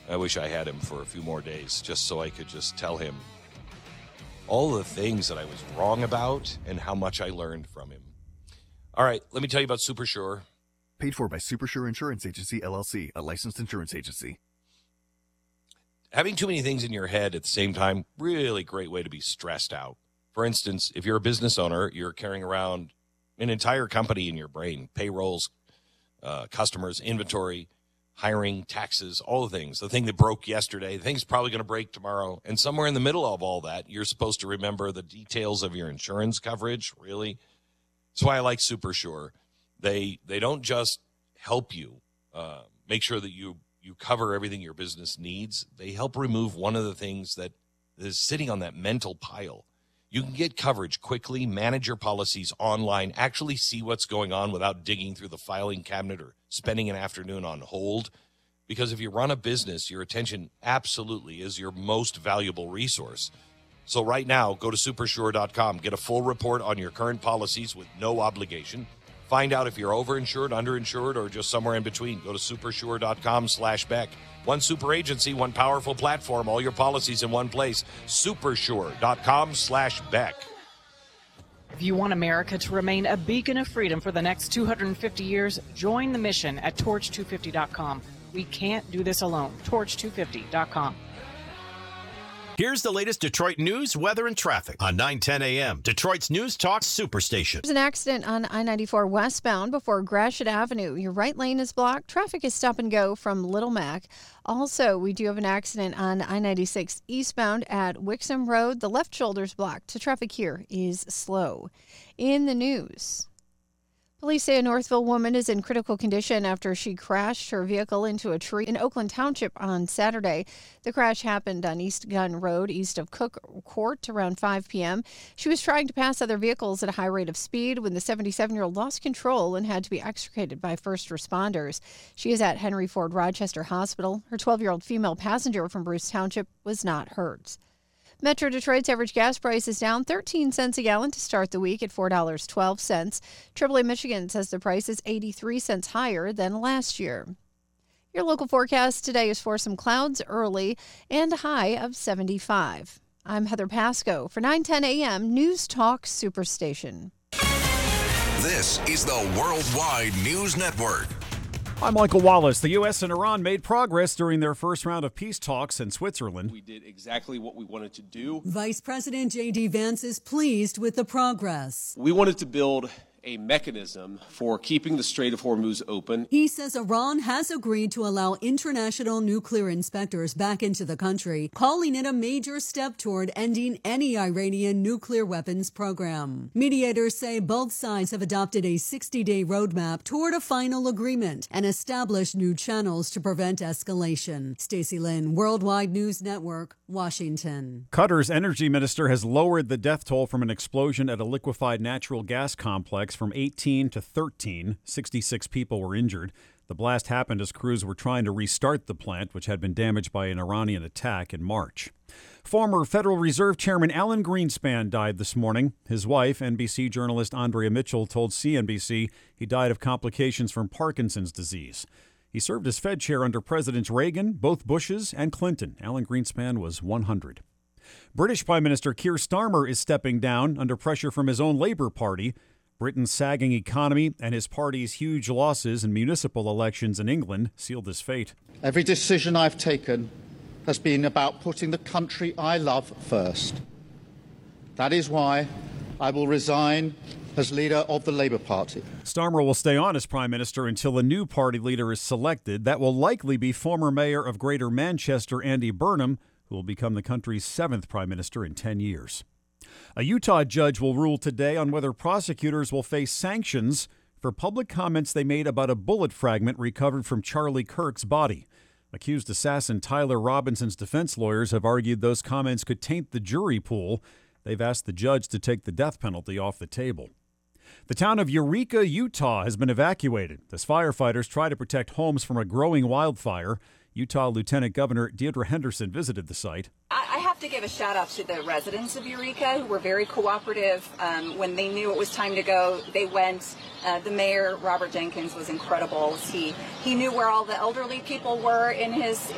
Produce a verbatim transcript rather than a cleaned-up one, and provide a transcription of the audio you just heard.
I wish I had him for a few more days just so I could just tell him all the things that I was wrong about and how much I learned from him. All right, let me tell you about SuperSure. Paid for by SuperSure Insurance Agency, L L C, a licensed insurance agency. Having too many things in your head at the same time, really great way to be stressed out. For instance, if you're a business owner, you're carrying around an entire company in your brain, payrolls, uh, customers, inventory, hiring, taxes, all the things. The thing that broke yesterday, the thing's probably going to break tomorrow. And somewhere in the middle of all that, you're supposed to remember the details of your insurance coverage, really. That's why I like SuperSure. They they don't just help you uh, make sure that you, you cover everything your business needs. They help remove one of the things that is sitting on that mental pile. You can get coverage quickly, manage your policies online, actually see what's going on without digging through the filing cabinet or spending an afternoon on hold. Because if you run a business, your attention absolutely is your most valuable resource. So right now, go to supersure dot com. Get a full report on your current policies with no obligation. Find out if you're overinsured, underinsured, or just somewhere in between. Go to supersure dot com slash Beck. One super agency, one powerful platform, all your policies in one place. supersure dot com slash Beck. If you want America to remain a beacon of freedom for the next two hundred fifty years, join the mission at torch two fifty dot com. We can't do this alone. torch two fifty dot com. Here's the latest Detroit news, weather, and traffic on nine ten a.m. Detroit's News Talk Superstation. There's an accident on I ninety-four westbound before Gratiot Avenue. Your right lane is blocked. Traffic is stop and go from Little Mac. Also, we do have an accident on I ninety-six eastbound at Wixom Road. The left shoulder's blocked. The traffic here is slow. In the news, police say a Northville woman is in critical condition after she crashed her vehicle into a tree in Oakland Township on Saturday. The crash happened on East Gun Road, east of Cook Court, around five p.m. She was trying to pass other vehicles at a high rate of speed when the seventy-seven-year-old lost control and had to be extricated by first responders. She is at Henry Ford Rochester Hospital. Her twelve-year-old female passenger from Bruce Township was not hurt. Metro Detroit's average gas price is down thirteen cents a gallon to start the week at four dollars and twelve cents. triple A Michigan says the price is eighty-three cents higher than last year. Your local forecast today is for some clouds early and a high of seventy-five. I'm Heather Pasco for nine ten a.m. News Talk Superstation. This is the Worldwide News Network. I'm Michael Wallace. The U S and Iran made progress during their first round of peace talks in Switzerland. We did exactly what we wanted to do. Vice President J D. Vance is pleased with the progress. We wanted to build a mechanism for keeping the Strait of Hormuz open. He says Iran has agreed to allow international nuclear inspectors back into the country, calling it a major step toward ending any Iranian nuclear weapons program. Mediators say both sides have adopted a sixty-day roadmap toward a final agreement and established new channels to prevent escalation. Stacey Lynn, Worldwide News Network, Washington. Qatar's energy minister has lowered the death toll from an explosion at a liquefied natural gas complex from eighteen to thirteen. sixty-six people were injured. The blast happened as crews were trying to restart the plant, which had been damaged by an Iranian attack in March. Former Federal Reserve Chairman Alan Greenspan died this morning. His wife, N B C journalist Andrea Mitchell, told C N B C he died of complications from Parkinson's disease. He served as Fed chair under Presidents Reagan, both Bushes, and Clinton. Alan Greenspan was one hundred. British Prime Minister Keir Starmer is stepping down under pressure from his own Labour Party. Britain's sagging economy and his party's huge losses in municipal elections in England sealed his fate. Every decision I've taken has been about putting the country I love first. That is why I will resign as leader of the Labour Party. Starmer will stay on as Prime Minister until a new party leader is selected. That will likely be former Mayor of Greater Manchester, Andy Burnham, who will become the country's seventh Prime Minister in ten years. A Utah judge will rule today on whether prosecutors will face sanctions for public comments they made about a bullet fragment recovered from Charlie Kirk's body. Accused assassin Tyler Robinson's defense lawyers have argued those comments could taint the jury pool. They've asked the judge to take the death penalty off the table. The town of Eureka, Utah, has been evacuated as firefighters try to protect homes from a growing wildfire. Utah Lieutenant Governor Deirdre Henderson visited the site. I have to give a shout out to the residents of Eureka who were very cooperative. Um, when they knew it was time to go, they went. Uh, the mayor, Robert Jenkins, was incredible. He he knew where all the elderly people were in his